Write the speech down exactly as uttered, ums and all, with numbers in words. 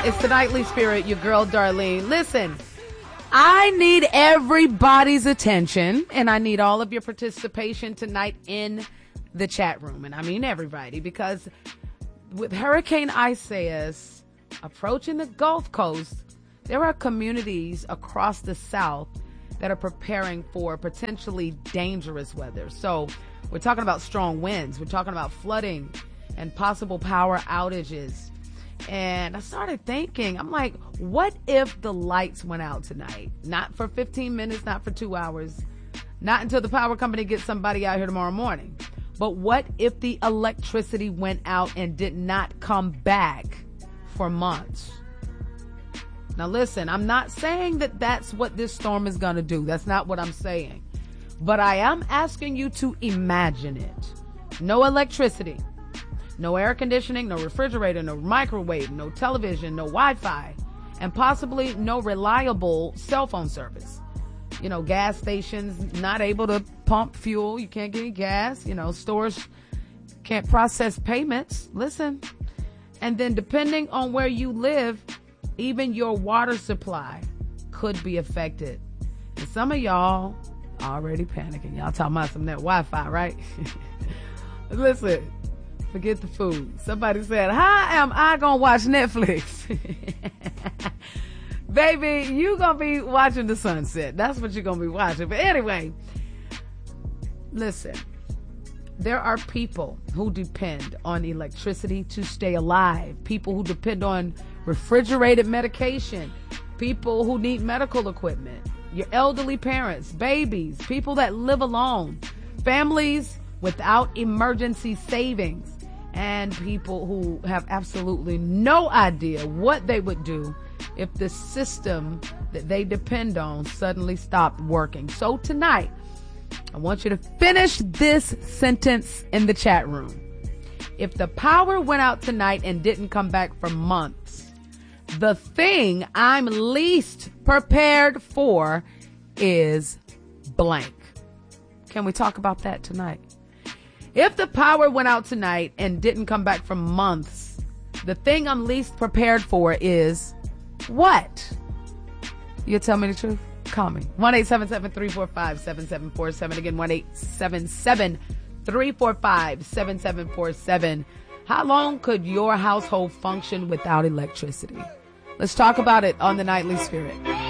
It's the Nightly Spirit, your girl Darlene. Listen, I need everybody's attention, and I need all of your participation tonight in the chat room. And I mean everybody, because with Hurricane Isaias approaching the Gulf Coast, there are communities across the South that are preparing for potentially dangerous weather. So we're talking about strong winds. We're talking about flooding and possible power outages. And I started thinking, I'm like, what if the lights went out tonight? Not for fifteen minutes, not for two hours, not until the power company gets somebody out here tomorrow morning. But what if the electricity went out and did not come back for months? Now listen, I'm not saying that that's what this storm is going to do. That's not what I'm saying. But I am asking you to imagine it. No electricity. No air conditioning, no refrigerator, no microwave, no television, no Wi-Fi, and possibly no reliable cell phone service. You know, gas stations not able to pump fuel. You can't get any gas. You know, stores can't process payments. Listen. And then depending on where you live, even your water supply could be affected. And some of y'all already panicking. Y'all talking about some of that Wi-Fi, right? Listen. Forget the food. Somebody said, how am I gonna watch Netflix? Baby, you gonna be watching the sunset. That's what you're gonna be watching. But anyway, listen, there are people who depend on electricity to stay alive. People who depend on refrigerated medication. People who need medical equipment. Your elderly parents, babies, people that live alone, families without emergency savings, and people who have absolutely no idea what they would do if the system that they depend on suddenly stopped working. So tonight, I want you to finish this sentence in the chat room. If the power went out tonight and didn't come back for months, the thing I'm least prepared for is blank. Can we talk about that tonight? If the power went out tonight and didn't come back for months, the thing I'm least prepared for is what? You tell me the truth? Call me. one eight seven seven, three four five, seven seven four seven. Again, one eight seven seven, three four five, seven seven four seven. How long could your household function without electricity? Let's talk about it on the Nightly Spirit.